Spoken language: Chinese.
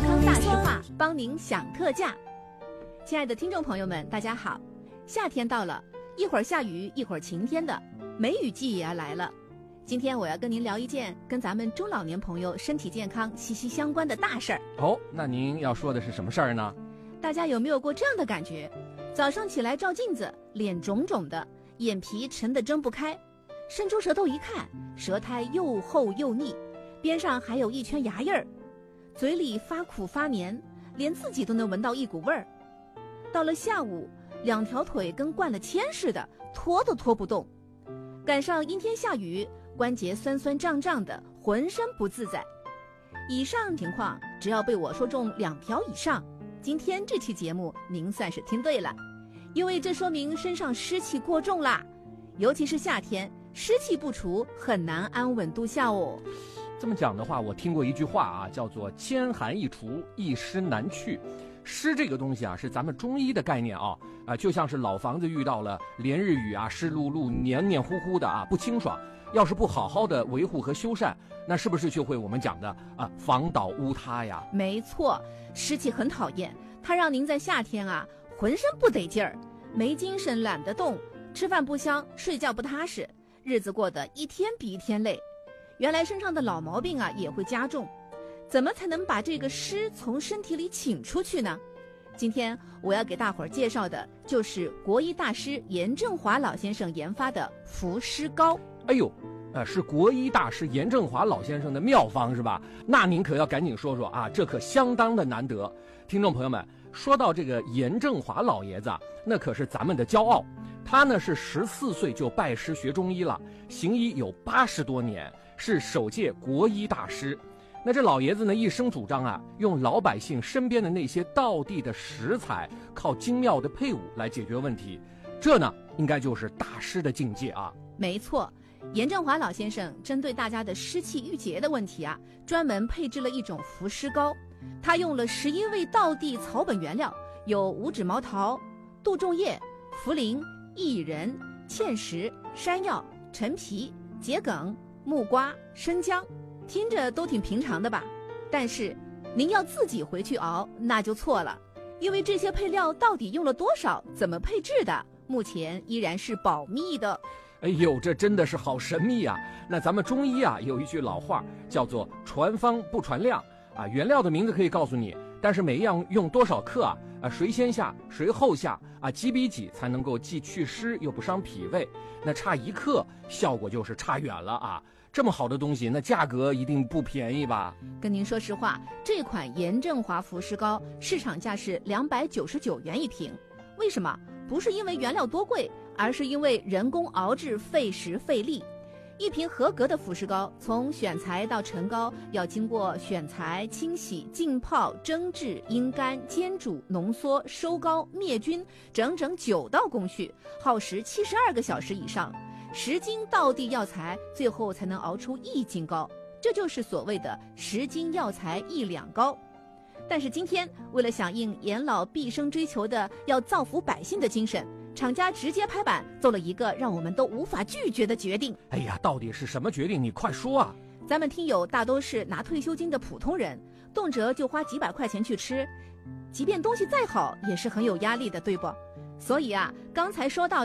康大实话，帮您享特价。亲爱的听众朋友们，大家好，夏天到了，一会儿下雨，一会儿晴天的，梅雨季也要来了。今天我要跟您聊一件跟咱们中老年朋友身体健康息息相关的大事儿。 哦，那您要说的是什么事儿呢？ 大家有没有过这样的感觉？早上起来照镜子，脸肿肿的，眼皮沉得睁不开，伸出舌头一看，舌苔又厚又腻，边上还有一圈牙印儿，嘴里发苦发黏，连自己都能闻到一股味儿。到了下午，两条腿跟灌了铅似的，拖都拖不动。赶上阴天下雨，关节酸酸胀胀的，浑身不自在。以上情况只要被我说中2条以上，今天这期节目您算是听对了，因为这说明身上湿气过重啦，尤其是夏天，湿气不除，很难安稳度夏哦。 这么讲的话，我听过一句话啊，叫做千寒易除，一湿难去。湿这个东西啊，是咱们中医的概念啊，就像是老房子遇到了连日雨啊，湿漉漉、黏黏糊糊的啊，不清爽。要是不好好的维护和修缮，那是不是就会我们讲的啊，房倒屋塌呀？ 没错，湿气很讨厌，它让您在夏天啊，浑身不得劲儿，没精神，懒得动，吃饭不香，睡觉不踏实，日子过得一天比一天累。原来身上的老毛病啊，也会加重。怎么才能把这个湿从身体里请出去呢？今天我要给大伙儿介绍的就是国医大师严正华老先生研发的伏湿膏。 哎呦，是国医大师严正华老先生的妙方是吧？那您可要赶紧说说啊，这可相当的难得。听众朋友们，说到这个严正华老爷子啊，那可是咱们的骄傲。他呢是14岁就拜师学中医了，行医有80多年，是首届国医大师。那这老爷子呢，一生主张啊，用老百姓身边的那些道地的食材，靠精妙的配伍来解决问题。这呢，应该就是大师的境界啊。 没错，严正华老先生针对大家的湿气郁结的问题啊，专门配制了一种伏湿膏。他用了11味道地草本原料，有五指毛桃、杜仲叶、茯苓、薏仁、芡实、山药、陈皮、桔梗、木瓜、生姜。听着都挺平常的吧，但是您要自己回去熬那就错了，因为这些配料到底用了多少，怎么配制的，目前依然是保密的。 哎呦，这真的是好神秘啊！那咱们中医啊有一句老话叫做传方不传量啊，原料的名字可以告诉你，但是每一样用多少克啊，谁先下谁后下啊，几比几才能够既祛湿又不伤脾胃，那差1克效果就是差远了啊。这么好的东西，那价格一定不便宜吧？ 跟您说实话，这款严正华伏湿膏市场价是299元一瓶。为什么？不是因为原料多贵，而是因为人工熬制费时费力。一瓶合格的伏湿膏，从选材到成膏要经过选材、清洗、浸泡、蒸制、阴干、煎煮、浓缩、收膏、灭菌，整整9道工序，耗时72个小时以上。10斤道地药材，最后才能熬出1斤膏，这就是所谓的10斤药材1两膏。但是今天，为了响应严老毕生追求的要造福百姓的精神，厂家直接拍板做了一个让我们都无法拒绝的决定。 哎呀，到底是什么决定？你快说啊！ 咱们听友大都是拿退休金的普通人，动辄就花几百块钱去吃，即便东西再好，也是很有压力的，对不？所以啊，刚才说到